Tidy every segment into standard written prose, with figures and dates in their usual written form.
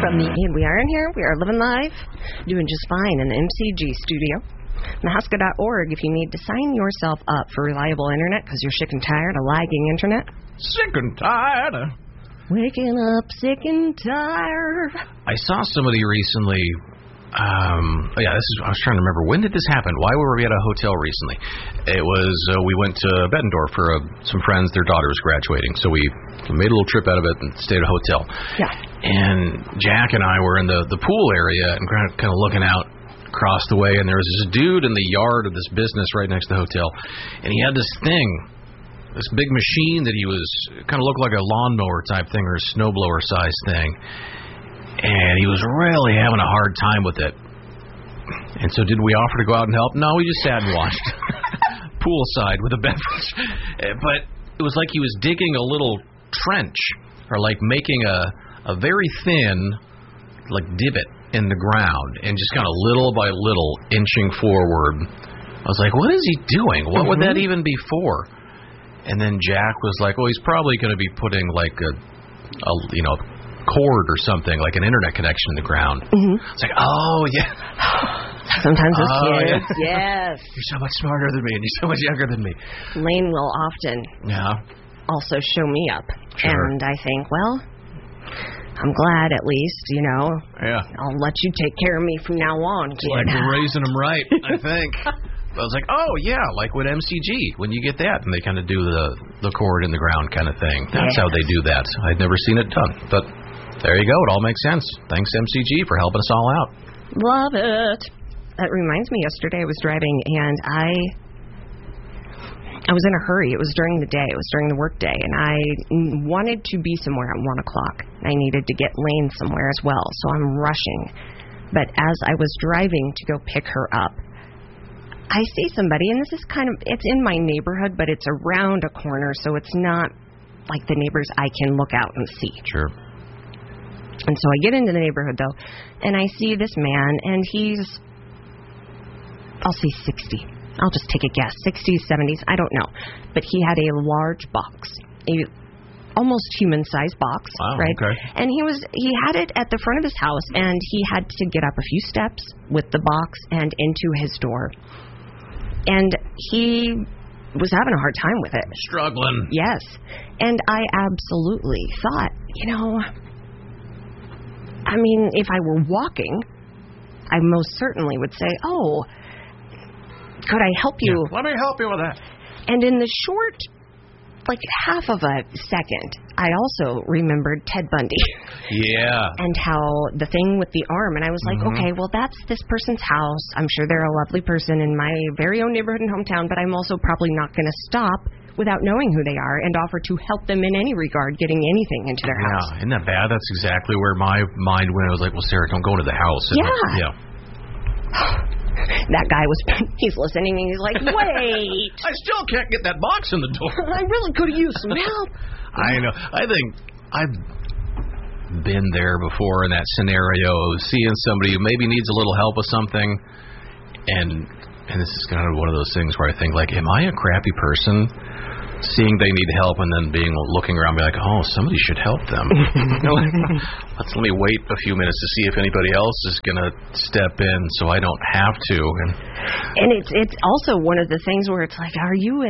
From the And We Are in here, we are living live, doing just fine in the MCG studio. Mahaska.org if you need to sign yourself up for reliable internet because you're sick and tired of lagging internet. Sick and tired. Waking up sick and tired. I saw somebody recently. I was trying to remember, when did this happen? Why were we at a hotel recently? It was, we went to Bettendorf for some friends. Their daughter was graduating, so we made a little trip out of it and stayed at a hotel. Yeah. And Jack and I were in the pool area and kind of looking out across the way, and there was this dude in the yard of this business right next to the hotel, and he had this thing, this big machine that he was, kind of looked like a lawnmower type thing or a snowblower size thing. And he was really having a hard time with it. And so did we offer to go out and help? No, we just sat and watched. Poolside with a beverage. But it was like he was digging a little trench, or like making a very thin, like, divot in the ground, and just kind of little by little inching forward. I was like, what is he doing? What would that even be for? And then Jack was like, well, he's probably going to be putting like a cord or something, like an internet connection in the ground. It's like, oh, yeah. Sometimes as kids, yes. You're so much smarter than me, and you're so much younger than me. Lane will often also show me up. Sure. And I think, well, I'm glad at least, I'll let you take care of me from now on, kid. Like we're raising them right, I think. I was like, oh, yeah, like with MCG, when you get that, and they kind of do the cord in the ground kind of thing. That's how they do that. I'd never seen it done, but there you go. It all makes sense. Thanks, MCG, for helping us all out. Love it. That reminds me, yesterday I was driving, and I was in a hurry. It was during the day. It was during the work day, and I wanted to be somewhere at 1 o'clock. I needed to get Lane somewhere as well, so I'm rushing. But as I was driving to go pick her up, I see somebody, and this is it's in my neighborhood, but it's around a corner, so it's not like the neighbors I can look out and see. Sure. And so I get into the neighborhood, though, and I see this man, and he's, I'll say 60. I'll just take a guess, 60s, 70s, I don't know. But he had a large box, a almost human-sized box, right? Okay. And he had it at the front of his house, and he had to get up a few steps with the box and into his door. And he was having a hard time with it. Struggling. Yes. And I absolutely thought, I mean, if I were walking, I most certainly would say, oh, could I help you? Yeah, let me help you with that. And in the short, half of a second, I also remembered Ted Bundy. Yeah. And how the thing with the arm, and I was like, okay, well, that's this person's house. I'm sure they're a lovely person in my very own neighborhood and hometown, but I'm also probably not going to stop without knowing who they are and offer to help them in any regard getting anything into their house. Yeah, isn't that bad? That's exactly where my mind went. I was like, well, Sarah, don't go into the house. Yeah. That guy he's listening, and he's like, wait. I still can't get that box in the door. I really could have used some help. I know. I think I've been there before in that scenario, seeing somebody who maybe needs a little help with something, and this is kind of one of those things where I think, am I a crappy person? Seeing they need help and then looking around, be like, oh, somebody should help them. Let me wait a few minutes to see if anybody else is going to step in, so I don't have to. And it's also one of the things where it's like, are you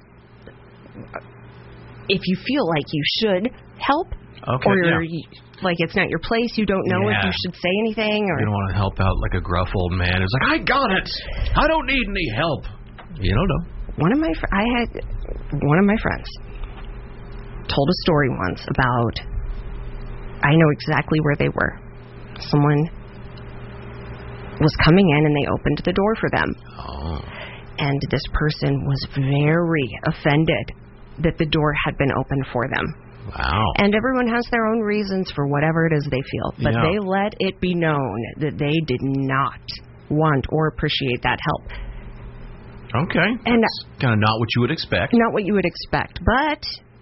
if you feel like you should help, or it's not your place, you don't know if you should say anything, or you don't want to help out like a gruff old man who's like, I got it, I don't need any help. You don't know. One of my friends told a story once about, I know exactly where they were. Someone was coming in and they opened the door for them. Oh. And this person was very offended that the door had been opened for them. Wow. And everyone has their own reasons for whatever it is they feel. But they let it be known that they did not want or appreciate that help. Okay. And that's kind of not what you would expect. Not what you would expect. But,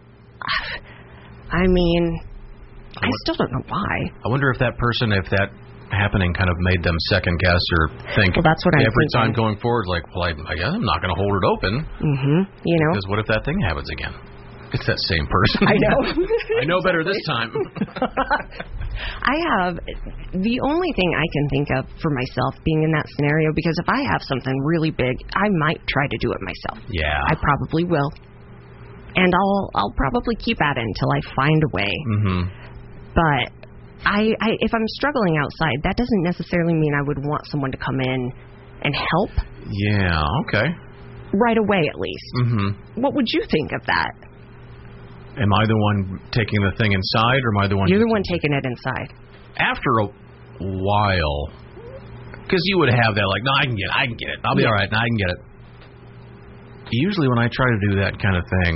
I mean, I still don't know why. I wonder if that person, if that happening kind of made them second guess or think that's what every time going forward, I guess I'm not going to hold it open. Because what if that thing happens again? It's that same person. I know. I know better this time. I have the only thing I can think of for myself being in that scenario, because if I have something really big, I might try to do it myself. Yeah. I probably will. And I'll probably keep at it until I find a way. Mm-hmm. But if I'm struggling outside, that doesn't necessarily mean I would want someone to come in and help. Yeah, okay. Right away, at least. Mm-hmm. What would you think of that? Am I the one taking the thing inside, or am I the one... You're the one taking it inside. After a while, because you would have that, like, no, I can get it. I'll be all right, no, I can get it. Usually when I try to do that kind of thing,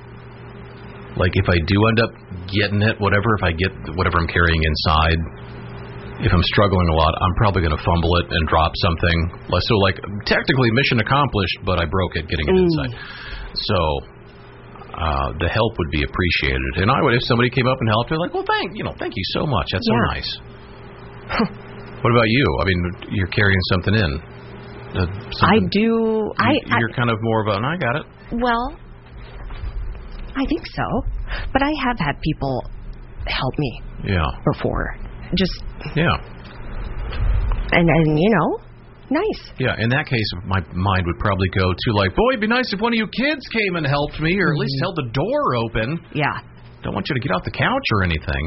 like if I do end up getting it, if I get whatever I'm carrying inside, if I'm struggling a lot, I'm probably going to fumble it and drop something. So, like, technically mission accomplished, but I broke it getting it inside. So... the help would be appreciated, and I would, if somebody came up and helped, they're like, "Well, thank you so much. That's so nice." What about you? I mean, you're carrying something in. I do. You're kind of more of a, I got it. Well, I think so, but I have had people help me. Yeah. Before, just yeah, and you know. Nice. Yeah, in that case, my mind would probably go to, like, boy, it'd be nice if one of you kids came and helped me, or at least held the door open. Yeah. Don't want you to get off the couch or anything.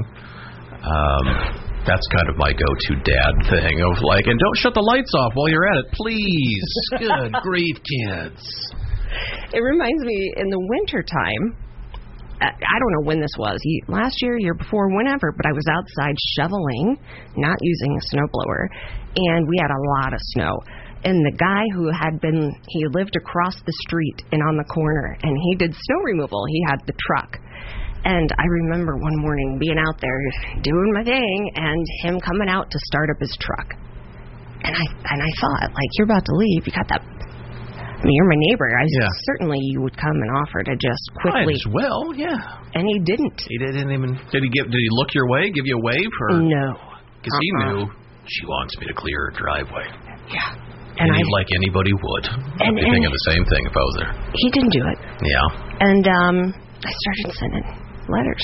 That's kind of my go-to dad thing of, like, and don't shut the lights off while you're at it, please. Good grief, kids. It reminds me, in the wintertime, I don't know when this was, last year, year before, whenever, but I was outside shoveling, not using a snowblower, and we had a lot of snow. And the guy he lived across the street and on the corner, and he did snow removal. He had the truck. And I remember one morning being out there doing my thing, and him coming out to start up his truck. And I thought, like, you're about to leave, you got that... I mean, you're my neighbor. Certainly you would come and offer to just quickly. Might as well, yeah. And he didn't. He didn't even. Did he look your way? Give you a wave? Or? No. Because he knew she wants me to clear her driveway. Yeah. And like anybody would. I'd be thinking the same thing if I was there. He didn't do it. Yeah. And I started sending letters.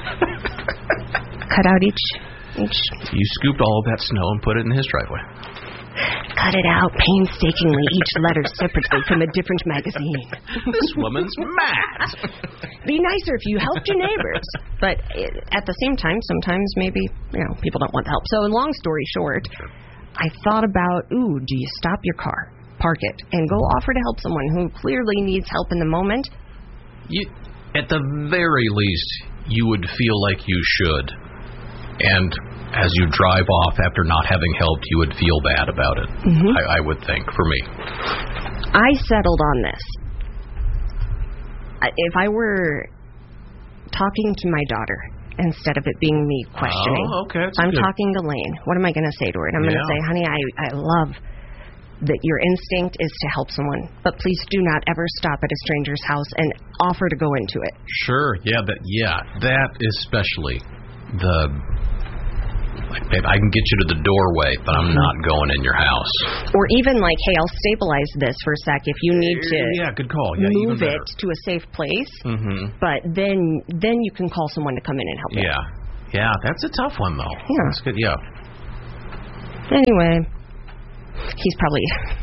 Cut out each. You scooped all of that snow and put it in his driveway. Cut it out painstakingly, each letter separately from a different magazine. This woman's mad. Be nicer if you helped your neighbors. But at the same time, sometimes maybe, people don't want the help. So long story short, I thought about, do you stop your car, park it, and go offer to help someone who clearly needs help in the moment? At the very least, you would feel like you should. And as you drive off after not having helped, you would feel bad about it. Mm-hmm. I would think, for me. I settled on this. If I were talking to my daughter, instead of it being me questioning, I'm talking to Lane. What am I going to say to her? And I'm going to say, honey, I love that your instinct is to help someone, but please do not ever stop at a stranger's house and offer to go into it. Sure, that especially I can get you to the doorway, but I'm not going in your house. Or even like, hey, I'll stabilize this for a sec if you need to good call. move it to a safe place. Mm-hmm. But then you can call someone to come in and help you. Yeah, that's a tough one, though. Yeah. That's good, yeah. Anyway, he's probably...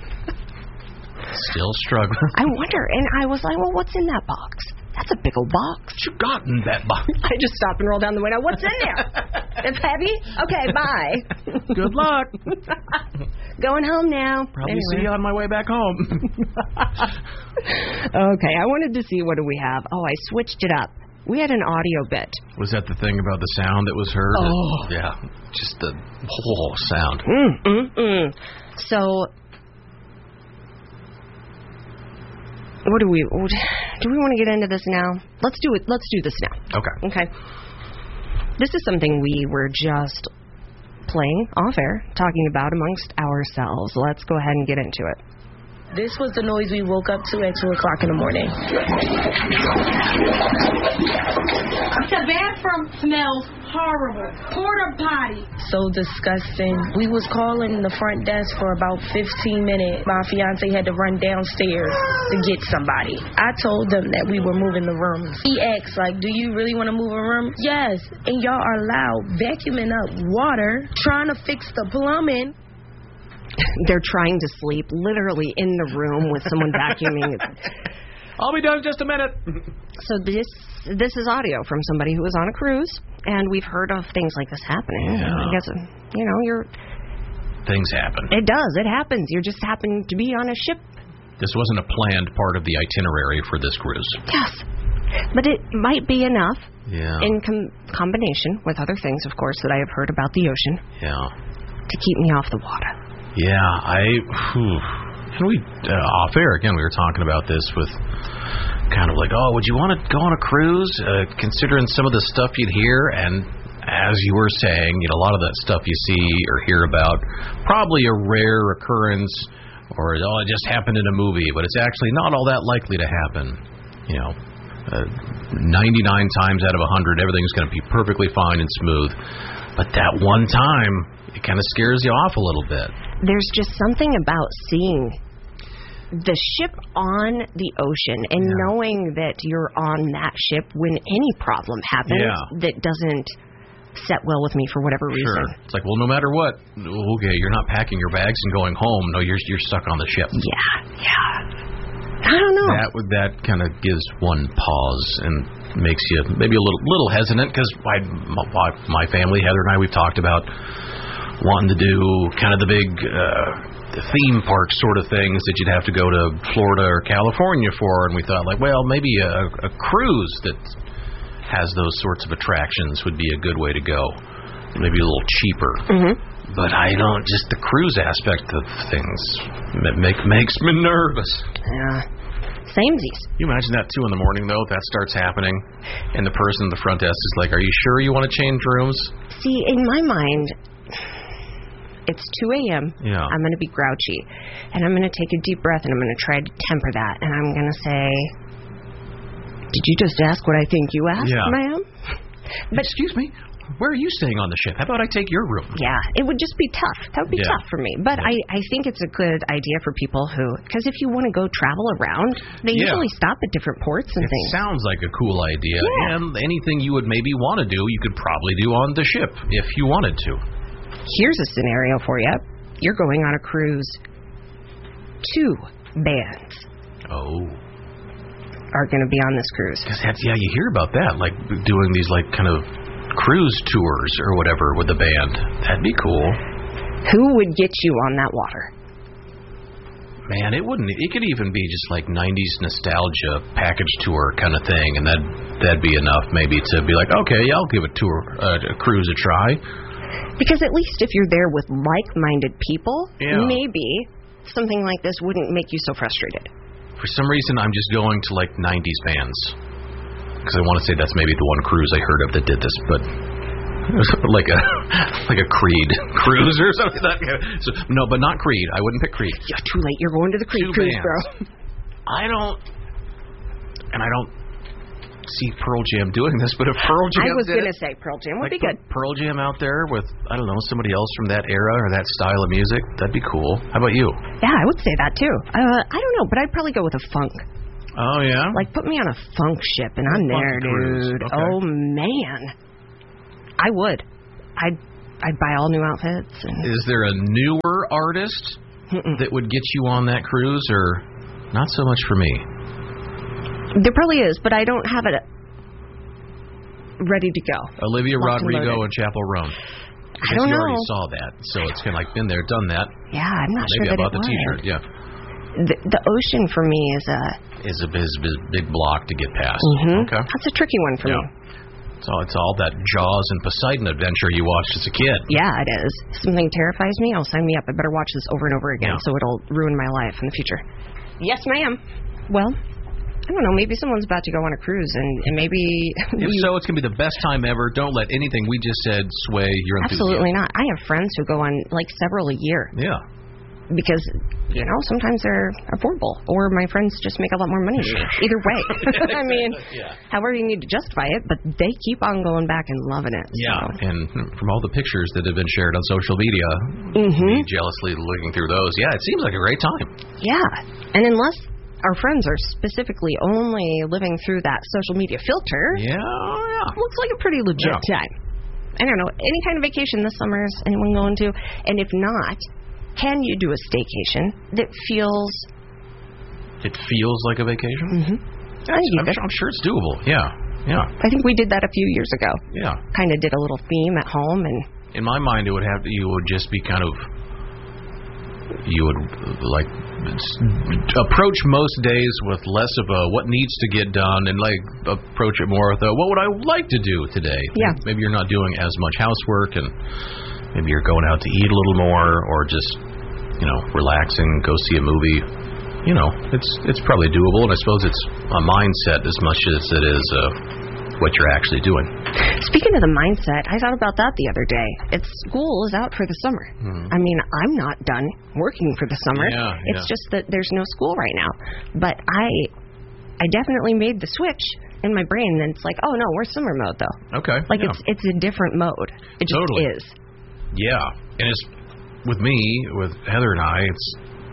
still struggling. I wonder, and I was like, well, what's in that box? That's a big old box. What you got in that box? I just stopped and rolled down the window. What's in there? It's heavy? Okay, bye. Good luck. Going home now. Probably see you on my way back home. Okay, I wanted to see what do we have. Oh, I switched it up. We had an audio bit. Was that the thing about the sound that was heard? Oh. Yeah, just the whole sound. So... do we want to get into this now? Let's do it. Let's do this now. Okay. This is something we were just playing off air, talking about amongst ourselves. Let's go ahead and get into it. This was the noise we woke up to at 2 o'clock in the morning. The bathroom smells horrible. Porta potty. So disgusting. We was calling the front desk for about 15 minutes. My fiance had to run downstairs to get somebody. I told them that we were moving the rooms. He asked, like, do you really want to move a room? Yes. And y'all are loud, vacuuming up water, trying to fix the plumbing. They're trying to sleep literally in the room with someone vacuuming. I'll be done in just a minute. So this is audio from somebody who was on a cruise, and we've heard of things like this happening. Yeah. I guess, Things happen. It does. It happens. You just happen to be on a ship. This wasn't a planned part of the itinerary for this cruise. Yes. But it might be enough in combination with other things, of course, that I have heard about the ocean to keep me off the water. Yeah, can we, off air, again, we were talking about this with kind of like, would you want to go on a cruise, considering some of the stuff you'd hear? And as you were saying, a lot of that stuff you see or hear about, probably a rare occurrence, or, it just happened in a movie, but it's actually not all that likely to happen. 99 times out of 100, everything's going to be perfectly fine and smooth. But that one time, it kind of scares you off a little bit. There's just something about seeing the ship on the ocean and knowing that you're on that ship when any problem happens that doesn't set well with me for whatever reason. Sure. It's like, well, no matter what, okay, you're not packing your bags and going home. No, you're stuck on the ship. Yeah. I don't know. That kind of gives one pause and makes you maybe a little hesitant, because my family, Heather and I, we've talked about wanting to do kind of the big theme park sort of things that you'd have to go to Florida or California for, and we thought, like, well, maybe a cruise that has those sorts of attractions would be a good way to go. Maybe a little cheaper. Mm-hmm. But just the cruise aspect of things makes me nervous. Yeah. Samesies. You imagine that, 2 in the morning, though, if that starts happening, and the person at the front desk is like, are you sure you want to change rooms? See, in my mind, it's 2 a.m. Yeah. I'm going to be grouchy, and I'm going to take a deep breath, and I'm going to try to temper that, and I'm going to say, did you just ask what I think you asked, ma'am? But excuse me, where are you staying on the ship? How about I take your room? Yeah, it would just be tough. That would be tough for me. But I think it's a good idea for people who, because if you want to go travel around, they usually stop at different ports and things. It sounds like a cool idea. Yeah. And anything you would maybe want to do, you could probably do on the ship if you wanted to. Here's a scenario for you. You're going on a cruise. 2 bands are going to be on this cruise. Because you hear about that, like doing these like kind of cruise tours or whatever with the band. That'd be cool. Who would get you on that water? Man, it wouldn't. It could even be just like 90s nostalgia package tour kind of thing, and that'd be enough maybe to be like, okay, I'll give a cruise a try. Because at least if you're there with like-minded people, maybe something like this wouldn't make you so frustrated. For some reason, I'm just going to like 90s bands. Because I want to say that's maybe the one cruise I heard of that did this, but it was like a Creed cruise or something like that. So, no, but not Creed. I wouldn't pick Creed. You're too late. You're going to the Creed cruise, bro. I don't see Pearl Jam doing this, but if Pearl Jam I was going to say Pearl Jam would be good. Pearl Jam out there with, I don't know, somebody else from that era or that style of music, that'd be cool. How about you? Yeah, I would say that too. I don't know, but I'd probably go with a funk. Oh, yeah? Like, put me on a funk ship, and I'm there, dude. Okay. Oh, man. I would. I'd buy all new outfits. Is there a newer artist that would get you on that cruise, or not so much for me? There probably is, but I don't have it ready to go. Olivia Rodrigo and Chappell Roan. I don't know. You already saw that, so it's kind of like been there, done that. Yeah, I'm not sure that it would. Maybe I bought the T-shirt, yeah. The ocean for me is a big block to get past. Mm-hmm. Okay, that's a tricky one for me. So it's all that Jaws and Poseidon adventure you watched as a kid. Yeah, it is. If something terrifies me, I'll sign me up. I better watch this over and over again, so it'll ruin my life in the future. Yes, ma'am. Well, I don't know. Maybe someone's about to go on a cruise, and maybe. If so, it's gonna be the best time ever. Don't let anything we just said sway your enthusiasm. Absolutely not. I have friends who go on like several a year. Yeah. because, sometimes they're affordable, or my friends just make a lot more money than me. Either way. I mean, however you need to justify it, but they keep on going back and loving it. Yeah, so. and from all the pictures that have been shared on social media, me jealously looking through those, it seems like a great time. Yeah, and unless our friends are specifically only living through that social media filter, looks like a pretty legit time. I don't know, any kind of vacation this summer is anyone going to? And if not, can you do a staycation that feels... It feels like a vacation? Mm-hmm. I'm sure it's doable. Yeah. I think we did that a few years ago. Yeah. Kind of did a little theme at home, and... In my mind, you would just be kind of... You would, approach most days with less of a what needs to get done, and, approach it more with a what would I like to do today? Yeah. Maybe you're not doing as much housework, and maybe you're going out to eat a little more, or just, relaxing, go see a movie. It's probably doable, and I suppose it's a mindset as much as it is what you're actually doing. Speaking of the mindset, I thought about that the other day. School is out for the summer. I mean, I'm not done working for the summer. It's just that there's no school right now. But I definitely made the switch in my brain, and it's like, oh no, we're summer mode though. Okay. It's a different mode. It just is. Yeah, and it's with me, with Heather and I, it's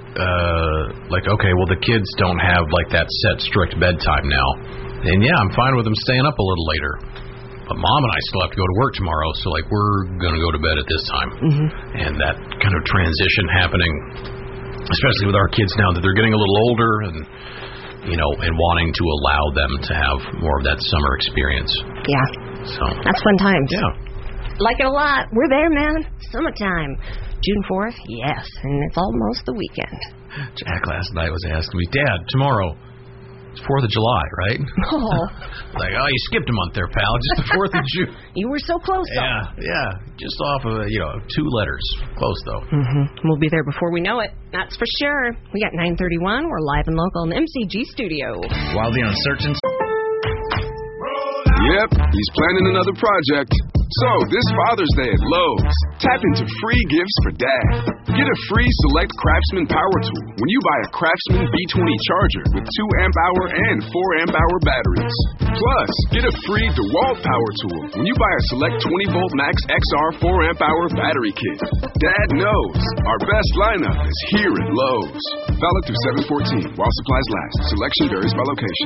okay, well, the kids don't have that set strict bedtime now, and I'm fine with them staying up a little later. But Mom and I still have to go to work tomorrow, so we're gonna go to bed at this time. And that kind of transition happening, especially with our kids now that they're getting a little older, and and wanting to allow them to have more of that summer experience. Yeah. So that's fun times. Yeah. Like it a lot. We're there, man. Summertime. June 4th, yes, and it's almost the weekend. Jack last night was asking me, Dad, tomorrow, it's 4th of July, right? Oh. You skipped a month there, pal. Just the 4th of June. You were so close, though. Yeah. Just off of, 2 letters. Close, though. We'll be there before we know it. That's for sure. We got 9:31. We're live and local in the MCG studio. While the uncertain... Yep, he's planning another project. So, this Father's Day at Lowe's, tap into free gifts for Dad. Get a free Select Craftsman Power Tool when you buy a Craftsman B20 charger with 2 amp-hour and 4 amp-hour batteries. Plus, get a free DeWalt Power Tool when you buy a Select 20-volt Max XR 4 amp-hour battery kit. Dad knows our best lineup is here at Lowe's. Valid through 7/14 while supplies last. Selection varies by location.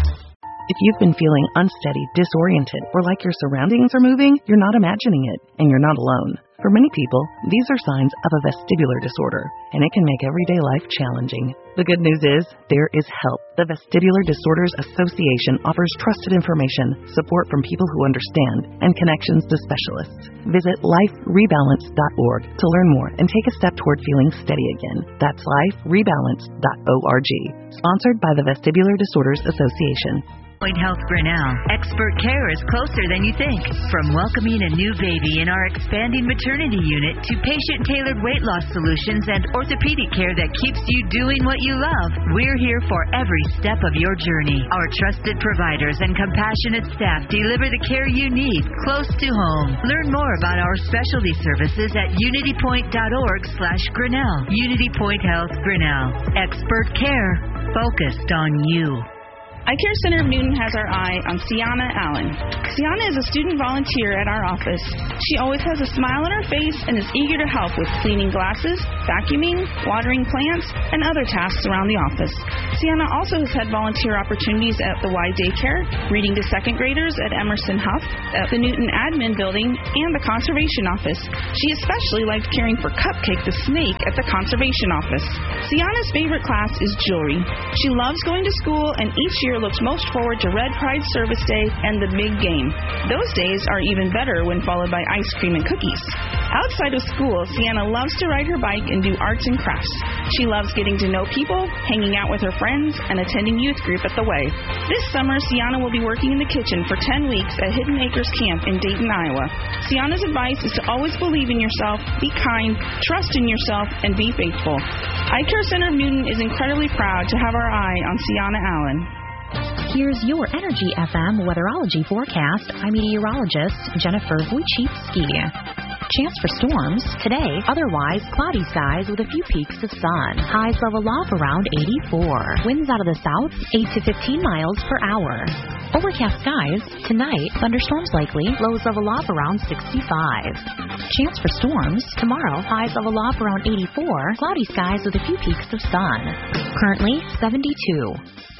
If you've been feeling unsteady, disoriented, or like your surroundings are moving, you're not imagining it, and you're not alone. For many people, these are signs of a vestibular disorder, and it can make everyday life challenging. The good news is, there is help. The Vestibular Disorders Association offers trusted information, support from people who understand, and connections to specialists. Visit liferebalance.org to learn more and take a step toward feeling steady again. That's liferebalance.org. Sponsored by the Vestibular Disorders Association. Point Health Grinnell. Expert care is closer than you think. From welcoming a new baby in our expanding maternity unit to patient-tailored weight loss solutions and orthopedic care that keeps you doing what you love, we're here for every step of your journey. Our trusted providers and compassionate staff deliver the care you need close to home. Learn more about our specialty services at unitypoint.org/Grinnell. Unity Point Health Grinnell. Expert care focused on you. Eye Care Center of Newton has our eye on Sienna Allen. Sienna is a student volunteer at our office. She always has a smile on her face and is eager to help with cleaning glasses, vacuuming, watering plants, and other tasks around the office. Sienna also has had volunteer opportunities at the Y Daycare, reading to second graders at Emerson Huff, at the Newton Admin Building, and the Conservation Office. She especially liked caring for Cupcake the snake at the Conservation Office. Sienna's favorite class is jewelry. She loves going to school and each year looks most forward to Red Pride Service Day and the big game. Those days are even better when followed by ice cream and cookies. Outside of school, Sienna loves to ride her bike and do arts and crafts. She loves getting to know people, hanging out with her friends, and attending youth group at the Way. This summer, Sienna will be working in the kitchen for 10 weeks at Hidden Acres Camp in Dayton, Iowa. Sienna's advice is to always believe in yourself, be kind, trust in yourself, and be faithful. Eye Care Center of Newton is incredibly proud to have our eye on Sienna Allen. Here's your Energy FM weatherology forecast. I'm meteorologist Jennifer Wojcicki. Chance for storms today, otherwise cloudy skies with a few peaks of sun. Highs level off around 84. Winds out of the south, 8 to 15 miles per hour. Overcast skies tonight, thunderstorms likely, lows level off around 65. Chance for storms tomorrow, highs level off around 84, cloudy skies with a few peaks of sun. Currently 72.